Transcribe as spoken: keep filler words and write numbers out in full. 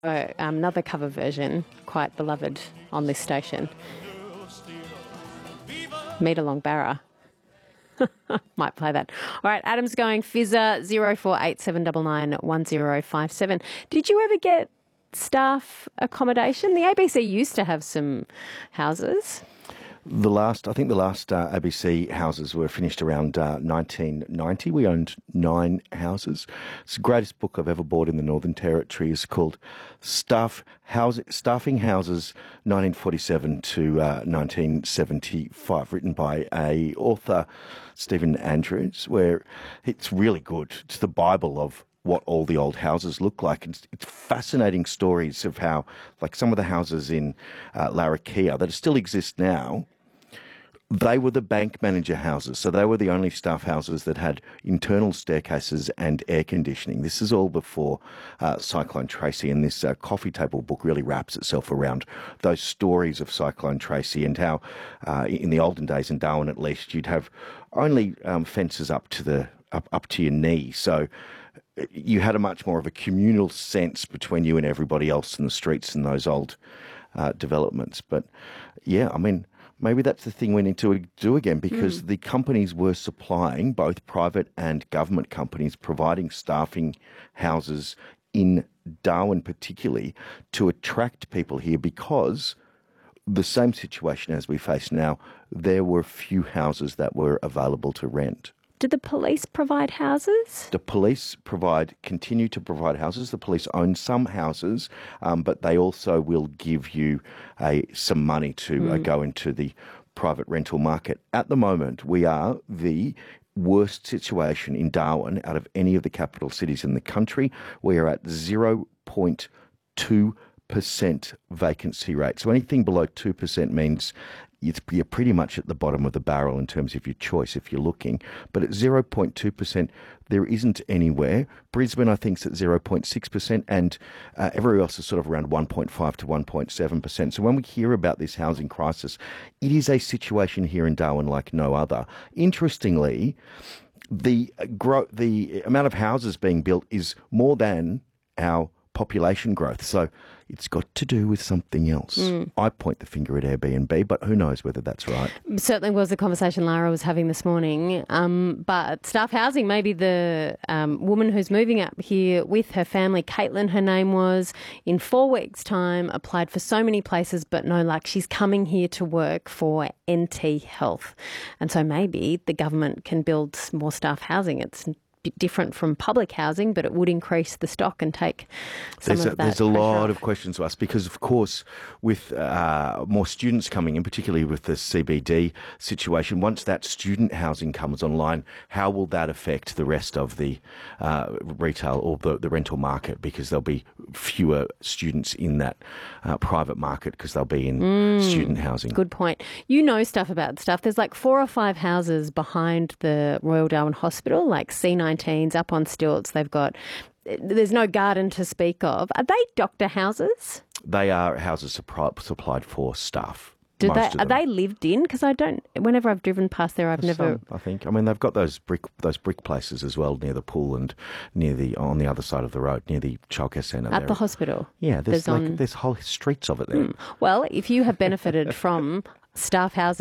Uh, um, another cover version, quite beloved on this station. Meet Along Barra. Might play that. All right, Adam's going Fizzer zero four eight seven nine nine one zero five seven. Did you ever get staff accommodation? The A B C used to have some houses. The last, I think the last uh, A B C houses were finished around uh, nineteen ninety. We owned nine houses. It's the greatest book I've ever bought in the Northern Territory. It's called Staff House, Staffing Houses nineteen forty-seven to uh, nineteen seventy-five, written by a author, Stephen Andrews, where it's really good. It's the Bible of what all the old houses look like. It's, it's fascinating stories of how, like some of the houses in uh, Larrakia that still exist now, they were the bank manager houses. So they were the only staff houses that had internal staircases and air conditioning. This is all before uh, Cyclone Tracy, and this uh, coffee table book really wraps itself around those stories of Cyclone Tracy and how uh, in the olden days in Darwin at least, you'd have only um, fences up to the up, up to your knee. So you had a much more of a communal sense between you and everybody else in the streets in those old uh, developments. But yeah, I mean, maybe that's the thing we need to do again, because mm. the companies were supplying, both private and government companies, providing staffing houses in Darwin particularly to attract people here, because the same situation as we face now, there were few houses that were available to rent. Did the police provide houses? The police provide, continue to provide houses. The police own some houses, um, but they also will give you a, some money to mm. uh, go into the private rental market. At the moment, we are the worst situation in Darwin out of any of the capital cities in the country. We are at zero point two percent vacancy rate. So anything below two percent means you're pretty much at the bottom of the barrel in terms of your choice if you're looking. But at zero point two percent, there isn't anywhere. Brisbane, I think, is at zero point six percent, and uh, everywhere else is sort of around one point five to one point seven percent. So when we hear about this housing crisis, it is a situation here in Darwin like no other. Interestingly, the gro- the amount of houses being built is more than our population growth. So it's got to do with something else. Mm. I point the finger at Airbnb, but who knows whether that's right. Certainly was the conversation Lara was having this morning. Um, but staff housing, maybe the um, woman who's moving up here with her family, Caitlin, her name was, in four weeks' time, applied for so many places, but no luck. She's coming here to work for N T Health. And so maybe the government can build more staff housing. It's different from public housing, but it would increase the stock and take some there's of a, that There's a lot off. of questions to ask because, of course, with uh, more students coming in, particularly with the C B D situation, once that student housing comes online, how will that affect the rest of the uh, retail or the, the rental market? Because there'll be fewer students in that uh, private market because they'll be in mm, student housing. Good point. You know stuff about stuff. There's like four or five houses behind the Royal Darwin Hospital, like C nineteens up on stilts. They've got, there's no garden to speak of. Are they doctor houses? They are houses supply, supplied for staff. Do they, are they lived in? Because I don't, whenever I've driven past there, I've never... Some, I think. I mean, they've got those brick those brick places as well near the pool and near the on the other side of the road, near the childcare centre. At the hospital? Yeah, there's, there's like on... there's whole streets of it there. Mm. Well, if you have benefited from staff housing,